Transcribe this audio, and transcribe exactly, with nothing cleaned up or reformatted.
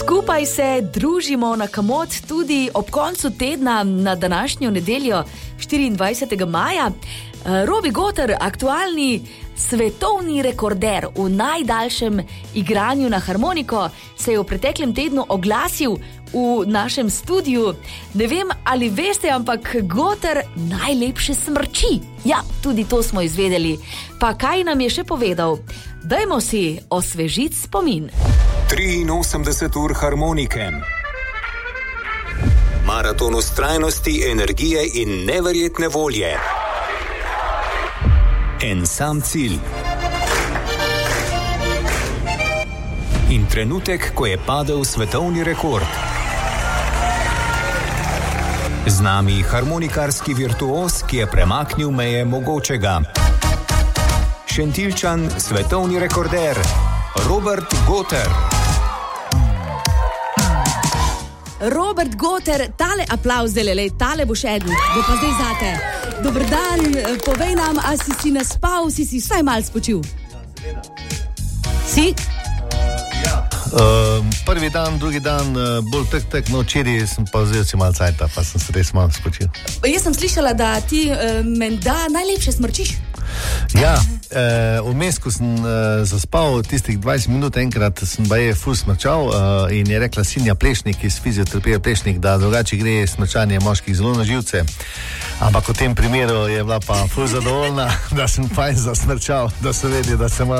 Skupaj se družimo na Kamot tudi ob koncu tedna na današnjo nedeljo štiriindvajsetega maja. Robi Goter, aktualni svetovni rekorder v najdaljšem igranju na harmoniko, se je v preteklem tednu oglasil v našem studiu. Ne vem, ali veste, ampak Goter najlepše smrči. Ja, tudi to smo izvedeli. Pa kaj nam je še povedal? Dajmo si osvežiti spomin. triinosemdeset ur harmonike. Maraton vztrajnosti, energije in neverjetne volje. En sam cilj. In trenutek, ko je padel svetovni rekord. Z nami harmonikarski virtuoz, ki je premaknil meje mogočega. Šentilčan, svetovni rekorder, Robert Goter. Robert Goter, tale aplavz delele, tale boš eden, bo pa zdaj zate. Dober dan, povej nam, a si si naspal, si si vsaj malo spočil? Si? Ja. Uh, prvi dan, drugi dan, uh, bolj tek tek, no včeraj sem pa vzel si malo cajta, pa sem se res malo spočil. Jaz sem slišala, da ti uh, menda najlepše smrčiš. Ja, vmes, uh, ko sem uh, zaspal tistih dvajset minut, enkrat sem baje ful smrčal uh, in je rekla Sinja Plešnik iz fizioterapije Plešnik, da drugače gre smrčanje moških zelo na živce. Ampak v tem primeru je bila pa ful zadovoljna, da sem fajn zasmrčal, da se vedi, da se malo